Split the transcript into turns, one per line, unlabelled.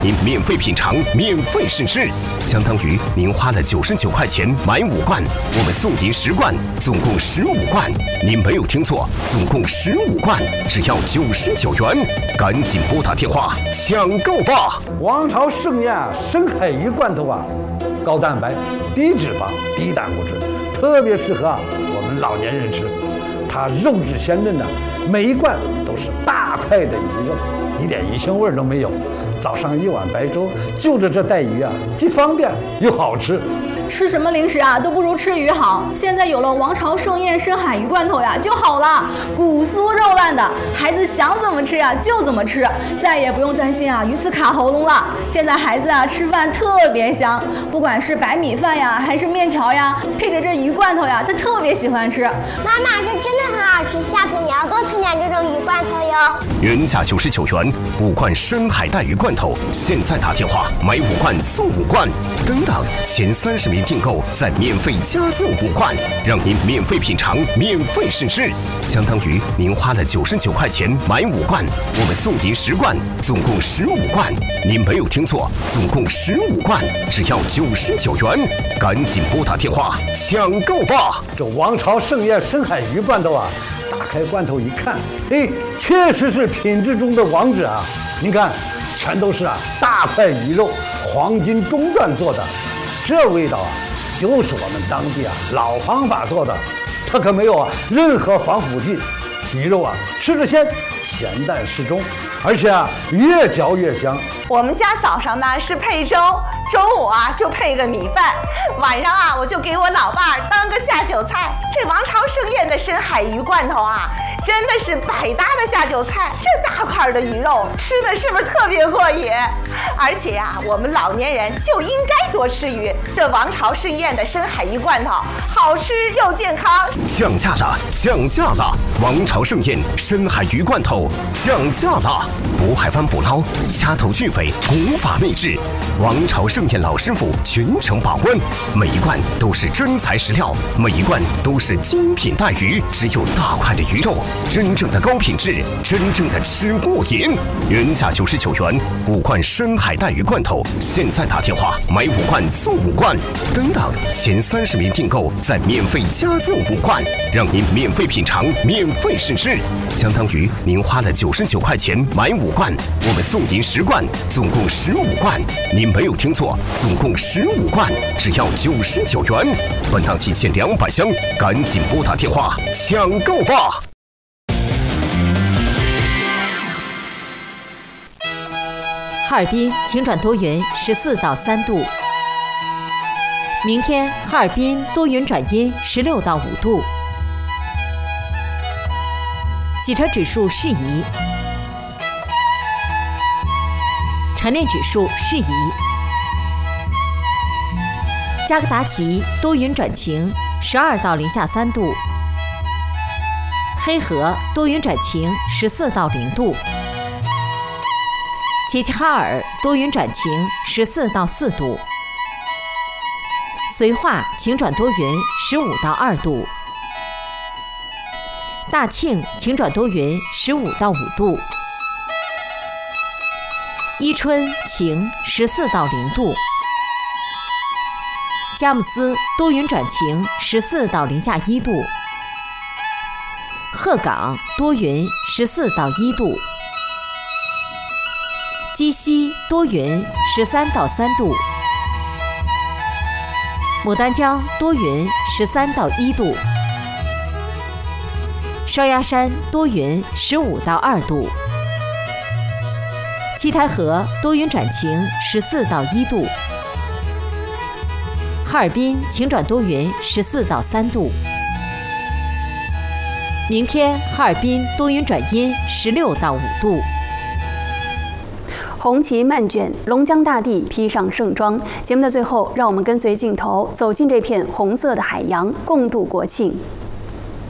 您免费品尝，免费试吃，相当于您花了99块钱买5罐，我们送您10罐，总共15罐。您没有听错，总共15罐，只要99元，赶紧拨打电话抢购吧！
王朝盛宴深海鱼罐头啊，高蛋白、低脂肪、低胆固醇，特别适合我们老年人吃。它肉质鲜嫩每一罐都是大块的鱼肉，一点鱼腥味都没有。早上1碗白粥，就着这带鱼既方便又好吃。
吃什么零食都不如吃鱼好。现在有了王朝盛宴深海鱼罐头就好了，骨酥肉烂的，孩子想怎么吃就怎么吃，再也不用担心鱼刺卡喉咙了。现在孩子吃饭特别香，不管是白米饭还是面条配着这鱼罐头他特别喜欢吃。
妈妈，这真的很好吃，下次你要多推荐这种鱼罐头哟。
原价99元5罐深海带鱼罐头，现在打电话买5罐送5罐，等等前30名订购再免费加赠5罐，让您免费品尝，免费试吃，相当于您花了99块钱买5罐，我们送您10罐，总共15罐。您没有听错，总共15罐，只要99元，赶紧拨打电话抢购吧！
这王朝盛宴深海鱼罐头打开罐头一看，确实是品质中的王者啊！您看，全都是大块鱼肉，黄金中段做的，这味道就是我们当地老方法做的，它可没有任何防腐剂，鱼肉吃着鲜，咸淡适中，而且越嚼越香。
我们家早上呢是配粥，中午就配个米饭，晚上我就给我老伴儿当个下酒菜。这王朝盛宴的深海鱼罐头真的是百搭的下酒菜。这大块的鱼肉吃的是不是特别过瘾？而且我们老年人就应该多吃鱼。这王朝盛宴的深海鱼罐头好吃又健康。
降价了，降价了！王朝盛宴深海鱼罐头降价了！渤海湾捕捞，掐头去尾，古法秘制。王朝盛宴老师傅全程把关，每一罐都是真材实料，每一罐都是精品带鱼，只有大块的鱼肉，真正的高品质，真正的吃过瘾。原价99元5罐深海带鱼罐头，现在打电话买5罐送5罐，等等前30名订购再免费加赠5罐，让您免费品尝，免费试吃，相当于您花了99块钱买5罐，我们送您10罐，总共15罐。您没有听错，总共15罐，只要99元。本档仅限200箱，赶紧拨打电话抢购吧！
哈尔滨晴转多云，14到3度。明天哈尔滨多云转阴，16到5度。洗车指数适宜，晨练指数适宜。加格达奇多云转晴，12到零下3度。黑河多云转晴，14到0度。齐齐哈尔多云转晴，14到4度。绥化晴转多云，15到2度。大庆晴转多云，15到5度。伊春晴，14到0度。佳木斯多云转晴，14到零下1度。鹤岗多云，14到1度。鸡西多云，13到3度。牡丹江多云，13到1度。双鸭山多云，15到2度。七台河多云转晴，14到1度。哈尔滨晴转多云，14到3度。明天哈尔滨多云转阴，16到5度。
红旗漫卷，龙江大地披上盛装。节目的最后，让我们跟随镜头走进这片红色的海洋，共度国庆。